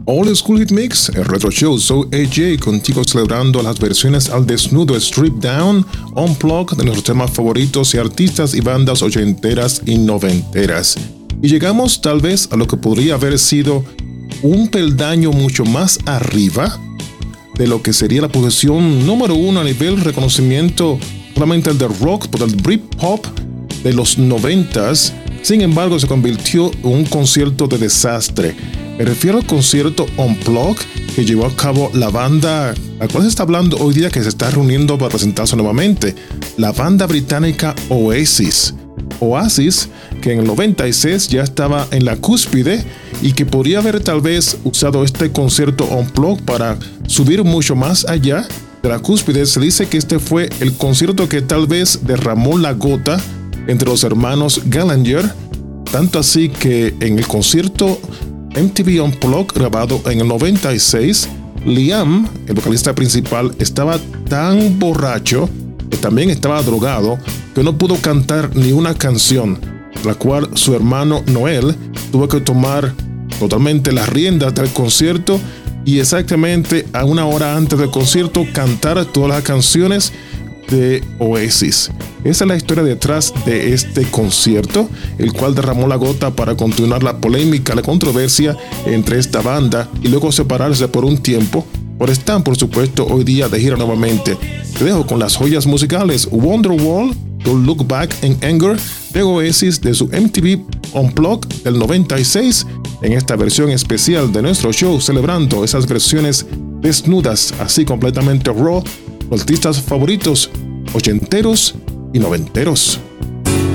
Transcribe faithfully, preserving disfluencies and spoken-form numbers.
All School Hit Mix, el Retro Show. Soy A J, contigo celebrando las versiones al desnudo, Strip Down, Unplugged de nuestros temas favoritos y artistas y bandas ochenteras y noventeras. Y llegamos tal vez a lo que podría haber sido un peldaño mucho más arriba de lo que sería la posición número uno a nivel reconocimiento solamente el de rock, por el Britpop de los noventas. Sin embargo, se convirtió en un concierto de desastre. Me refiero al concierto Unplugged que llevó a cabo la banda, la cual se está hablando hoy día que se está reuniendo para presentarse nuevamente, la banda británica Oasis. Oasis, que en el noventa y seis ya estaba en la cúspide y que podría haber tal vez usado este concierto Unplugged para subir mucho más allá de la cúspide. Se dice que este fue el concierto que tal vez derramó la gota entre los hermanos Gallagher, tanto así que en el concierto M T V Unplugged grabado en el noventa y seis, Liam, el vocalista principal, estaba tan borracho que también estaba drogado que no pudo cantar ni una canción, la cual su hermano Noel tuvo que tomar totalmente las riendas del concierto y exactamente a una hora antes del concierto cantar todas las canciones de Oasis. Esa es la historia detrás de este concierto, el cual derramó la gota para continuar la polémica, la controversia entre esta banda y luego separarse por un tiempo, por estar por supuesto hoy día de gira nuevamente. Te dejo con las joyas musicales Wonderwall, Don't Look Back in Anger de Oasis de su M T V Unplugged del noventa y seis, en esta versión especial de nuestro show celebrando esas versiones desnudas, así completamente raw, los artistas favoritos ochenteros y noventeros.